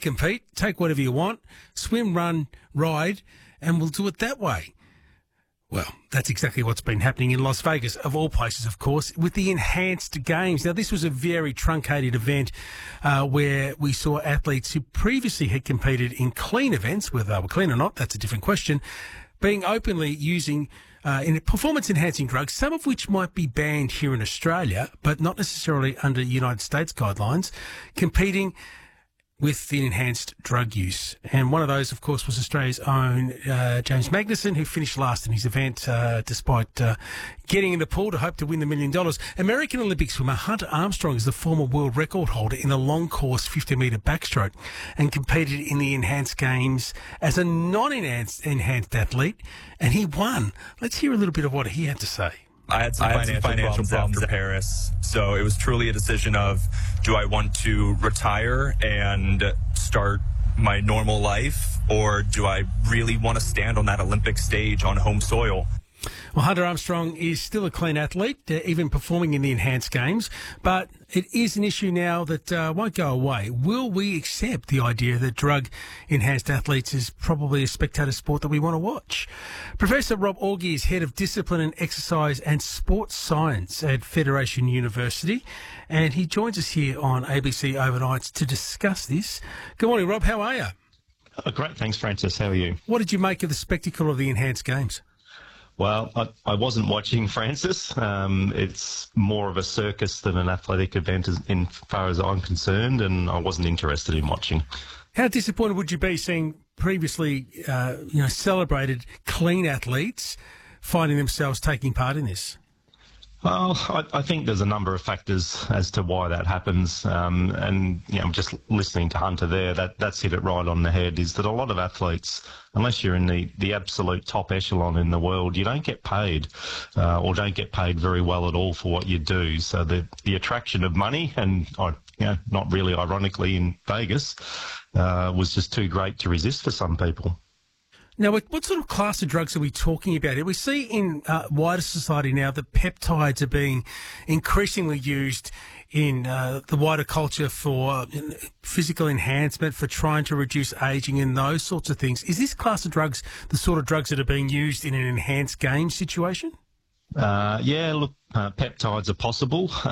compete, take whatever you want, swim, run, ride, and we'll do it that way. Well, that's exactly what's been happening in Las Vegas, of all places, of course, with the enhanced games. Now, this was a very truncated event where we saw athletes who previously had competed in clean events, whether they were clean or not, that's a different question, being openly using in performance-enhancing drugs, some of which might be banned here in Australia, but not necessarily under United States guidelines, competing with the enhanced drug use. And one of those, of course, was Australia's own James Magnussen, who finished last in his event despite getting in the pool to hope to win the $1 million. American Olympic swimmer Hunter Armstrong is the former world record holder in the long course 50-metre backstroke and competed in the enhanced games as a non-enhanced athlete, and he won. Let's hear a little bit of what he had to say. I had some financial problems after Paris, so it was truly a decision of, do I want to retire and start my normal life, or do I really want to stand on that Olympic stage on home soil? Well, Hunter Armstrong is still a clean athlete, even performing in the enhanced games, but it is an issue now that won't go away. Will we accept the idea that drug-enhanced athletes is probably a spectator sport that we want to watch? Professor Rob Augie is Head of Discipline and Exercise and Sports Science at Federation University, and he joins us here on ABC Overnights to discuss this. Good morning, Rob. How are you? Great. Thanks, Francis. How are you? What did you make of the spectacle of the enhanced games? Well, I wasn't watching, Francis. It's more of a circus than an athletic event as far as I'm concerned, and I wasn't interested in watching. How disappointed would you be seeing previously, celebrated clean athletes finding themselves taking part in this? Well, I think there's a number of factors as to why that happens. And, just listening to Hunter there, that's hit it right on the head, is that a lot of athletes, unless you're in the absolute top echelon in the world, you don't get paid or don't get paid very well at all for what you do. So the attraction of money, and not really ironically in Vegas, was just too great to resist for some people. Now, what sort of class of drugs are we talking about here? We see in wider society now that peptides are being increasingly used in the wider culture for physical enhancement, for trying to reduce ageing and those sorts of things. Is this class of drugs the sort of drugs that are being used in an enhanced game situation? Peptides are possible.